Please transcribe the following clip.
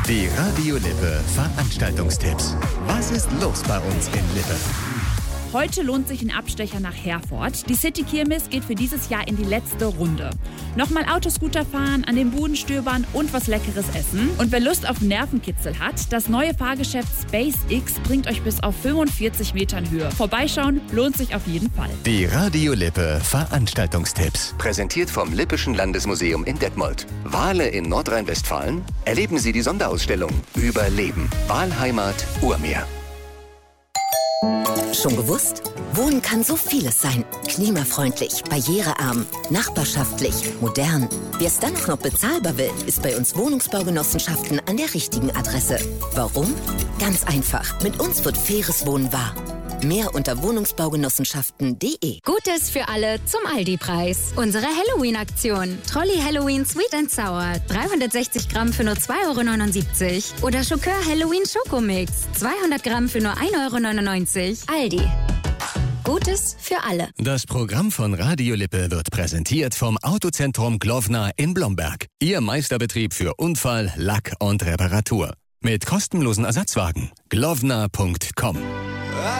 Die Radio Lippe Veranstaltungstipps. Was ist los bei uns in Lippe? Heute lohnt sich ein Abstecher nach Herford. Die City-Kirmes geht für dieses Jahr in die letzte Runde. Nochmal Autoscooter fahren, an den Buden stöbern und was Leckeres essen. Und wer Lust auf Nervenkitzel hat, das neue Fahrgeschäft SpaceX bringt euch bis auf 45 Metern Höhe. Vorbeischauen lohnt sich auf jeden Fall. Die Radio Lippe Veranstaltungstipps. Präsentiert vom Lippischen Landesmuseum in Detmold. Wale in Nordrhein-Westfalen? Erleben Sie die Sonderausstellung Überleben. Walheimat Urmeer. Schon gewusst? Wohnen kann so vieles sein. Klimafreundlich, barrierearm, nachbarschaftlich, modern. Wer es dann auch noch bezahlbar will, ist bei uns Wohnungsbaugenossenschaften an der richtigen Adresse. Warum? Ganz einfach. Mit uns wird faires Wohnen wahr. Mehr unter wohnungsbaugenossenschaften.de. Gutes für alle zum Aldi-Preis. Unsere Halloween-Aktion. Trolli Halloween Sweet and Sour. 360 Gramm für nur 2,79 €. Oder Schokör Halloween Schokomix. 200 Gramm für nur 1,99 €. Aldi. Gutes für alle. Das Programm von Radio Lippe wird präsentiert vom Autozentrum Glowna in Blomberg. Ihr Meisterbetrieb für Unfall, Lack und Reparatur. Mit kostenlosen Ersatzwagen. glowna.com